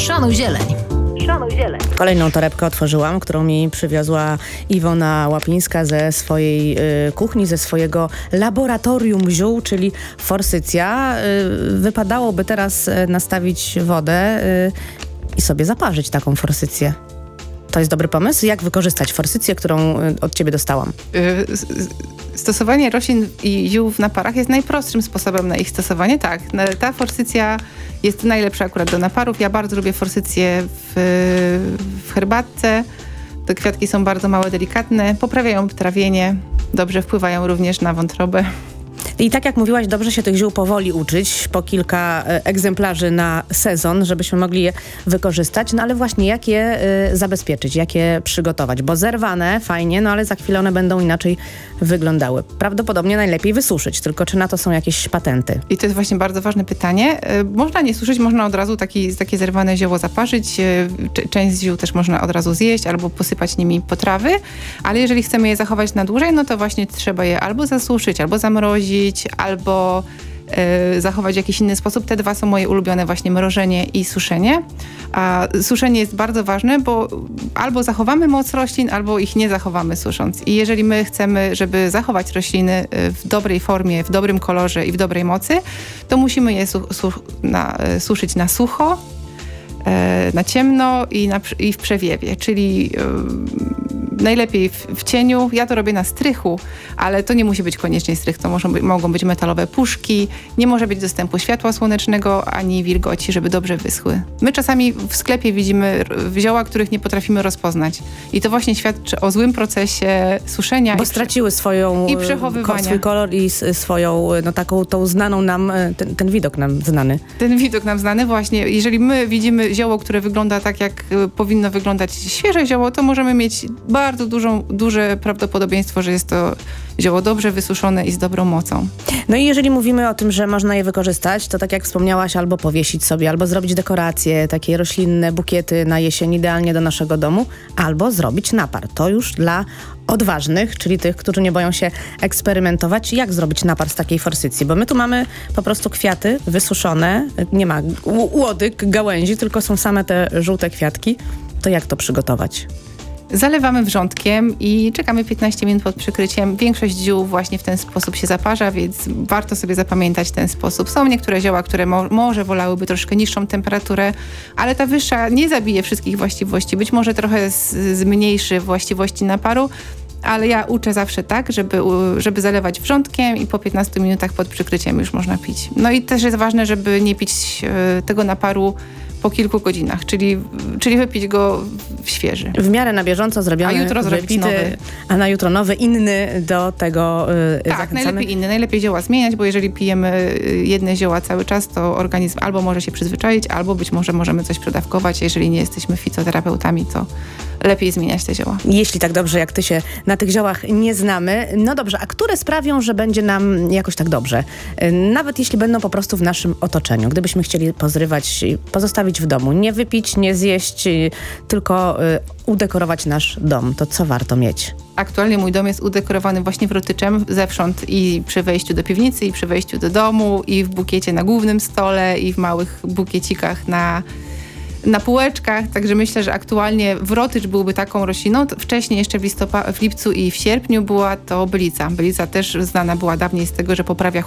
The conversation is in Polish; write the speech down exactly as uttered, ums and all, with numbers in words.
Szanuj zieleń. Szanuj zieleń. Kolejną torebkę otworzyłam, którą mi przywiozła Iwona Łapińska ze swojej y, kuchni, ze swojego laboratorium ziół, czyli forsycja. Y, wypadałoby teraz y, nastawić wodę y, i sobie zaparzyć taką forsycję. To jest dobry pomysł? Jak wykorzystać forsycję, którą y, od ciebie dostałam? Y, stosowanie roślin i ziół w naparach jest najprostszym sposobem na ich stosowanie. Tak, ta forsycja jest najlepsza akurat do naparów. Ja bardzo lubię forsycję w, w herbatce. Te kwiatki są bardzo małe, delikatne, poprawiają trawienie, dobrze wpływają również na wątrobę. I tak jak mówiłaś, dobrze się tych ziół powoli uczyć, po kilka e, egzemplarzy na sezon, żebyśmy mogli je wykorzystać. No ale właśnie jak je e, zabezpieczyć, jak je przygotować? Bo zerwane fajnie, no ale za chwilę one będą inaczej wyglądały. Prawdopodobnie najlepiej wysuszyć, tylko czy na to są jakieś patenty? I to jest właśnie bardzo ważne pytanie. E, można nie suszyć, można od razu taki, takie zerwane zioło zaparzyć. E, część z ziół też można od razu zjeść albo posypać nimi potrawy, ale jeżeli chcemy je zachować na dłużej, no to właśnie trzeba je albo zasuszyć, albo zamrozić, albo y, zachować w jakiś inny sposób. Te dwa są moje ulubione, właśnie mrożenie i suszenie. A suszenie jest bardzo ważne, bo albo zachowamy moc roślin, albo ich nie zachowamy susząc. I jeżeli my chcemy, żeby zachować rośliny w dobrej formie, w dobrym kolorze i w dobrej mocy, to musimy je su- su- na, suszyć na sucho, y, na ciemno i, na, i w przewiewie, czyli y, najlepiej w, w cieniu. Ja to robię na strychu, ale to nie musi być koniecznie strych. To mogą być, mogą być metalowe puszki. Nie może być dostępu światła słonecznego ani wilgoci, żeby dobrze wyschły. My czasami w sklepie widzimy zioła, których nie potrafimy rozpoznać. I to właśnie świadczy o złym procesie suszenia. Bo i straciły swoją, i przechowywania. swój kolor i swoją, no taką tą znaną nam, ten, ten widok nam znany. Ten widok nam znany właśnie. Jeżeli my widzimy zioło, które wygląda tak, jak powinno wyglądać świeże zioło, to możemy mieć bardzo bardzo dużą, duże prawdopodobieństwo, że jest to zioło dobrze wysuszone i z dobrą mocą. No i jeżeli mówimy o tym, że można je wykorzystać, to tak jak wspomniałaś, albo powiesić sobie, albo zrobić dekoracje, takie roślinne bukiety na jesień idealnie do naszego domu, albo zrobić napar. To już dla odważnych, czyli tych, którzy nie boją się eksperymentować. Jak zrobić napar z takiej forsycji? Bo my tu mamy po prostu kwiaty wysuszone, nie ma łodyg, gałęzi, tylko są same te żółte kwiatki. To jak to przygotować? Zalewamy wrzątkiem i czekamy piętnaście minut pod przykryciem. Większość ziół właśnie w ten sposób się zaparza, więc warto sobie zapamiętać ten sposób. Są niektóre zioła, które mo- może wolałyby troszkę niższą temperaturę, ale ta wyższa nie zabije wszystkich właściwości. Być może trochę z- zmniejszy właściwości naparu, ale ja uczę zawsze tak, żeby, żeby zalewać wrzątkiem i po piętnastu minutach pod przykryciem już można pić. No i też jest ważne, żeby nie pić e, tego naparu po kilku godzinach, czyli, czyli wypić go w świeży. W miarę na bieżąco zrobiony, A jutro zrobić wypity, nowy. A na jutro nowy, inny do tego yy, Tak, zachęcamy. najlepiej inny. Najlepiej zioła zmieniać, bo jeżeli pijemy jedne zioła cały czas, to organizm albo może się przyzwyczaić, albo być może możemy coś przedawkować. Jeżeli nie jesteśmy fitoterapeutami, to lepiej zmieniać te zioła. Jeśli tak dobrze, jak ty się na tych ziołach nie znamy. No dobrze, a które sprawią, że będzie nam jakoś tak dobrze? Nawet jeśli będą po prostu w naszym otoczeniu. Gdybyśmy chcieli pozrywać, pozostawić w domu, nie wypić, nie zjeść, tylko y, udekorować nasz dom, to co warto mieć? Aktualnie mój dom jest udekorowany właśnie wrotyczem zewsząd i przy wejściu do piwnicy, i przy wejściu do domu, i w bukiecie na głównym stole, i w małych bukiecikach na na półeczkach, także myślę, że aktualnie wrotycz byłby taką rośliną. Wcześniej jeszcze w, listopa- w lipcu i w sierpniu była to bylica. Bylica też znana była dawniej z tego, że poprawia